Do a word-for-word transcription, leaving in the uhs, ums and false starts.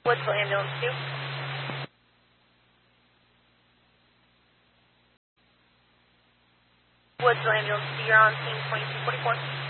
Woodsville Ambulance two. Woodsville Ambulance two, you're on scene twenty-two forty-four.